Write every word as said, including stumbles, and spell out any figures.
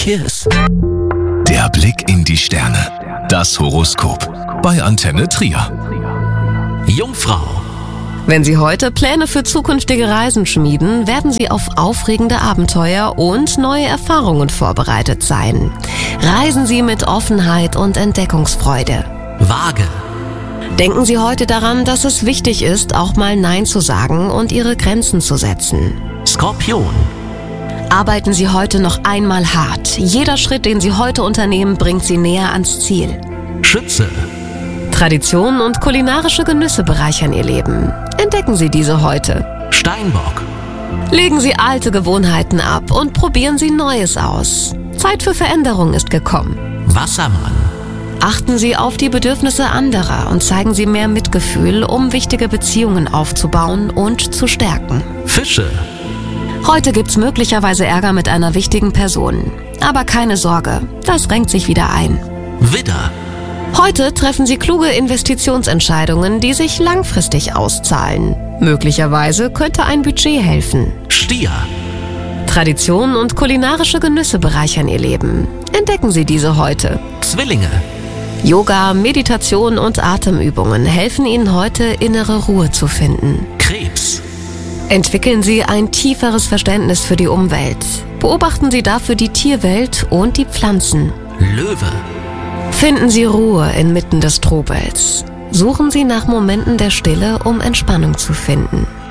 Cheers. Der Blick in die Sterne. Das Horoskop. Bei Antenne Trier. Jungfrau. Wenn Sie heute Pläne für zukünftige Reisen schmieden, werden Sie auf aufregende Abenteuer und neue Erfahrungen vorbereitet sein. Reisen Sie mit Offenheit und Entdeckungsfreude. Waage. Denken Sie heute daran, dass es wichtig ist, auch mal Nein zu sagen und Ihre Grenzen zu setzen. Skorpion. Arbeiten Sie heute noch einmal hart. Jeder Schritt, den Sie heute unternehmen, bringt Sie näher ans Ziel. Schütze. Traditionen und kulinarische Genüsse bereichern Ihr Leben. Entdecken Sie diese heute. Steinbock. Legen Sie alte Gewohnheiten ab und probieren Sie Neues aus. Zeit für Veränderung ist gekommen. Wassermann. Achten Sie auf die Bedürfnisse anderer und zeigen Sie mehr Mitgefühl, um wichtige Beziehungen aufzubauen und zu stärken. Fische. Heute gibt's möglicherweise Ärger mit einer wichtigen Person. Aber keine Sorge, das renkt sich wieder ein. Widder. Heute treffen Sie kluge Investitionsentscheidungen, die sich langfristig auszahlen. Möglicherweise könnte ein Budget helfen. Stier. Traditionen und kulinarische Genüsse bereichern Ihr Leben. Entdecken Sie diese heute. Zwillinge. Yoga, Meditation und Atemübungen helfen Ihnen heute, innere Ruhe zu finden. Krebs. Entwickeln Sie ein tieferes Verständnis für die Umwelt. Beobachten Sie dafür die Tierwelt und die Pflanzen. Löwe. Finden Sie Ruhe inmitten des Trubels. Suchen Sie nach Momenten der Stille, um Entspannung zu finden.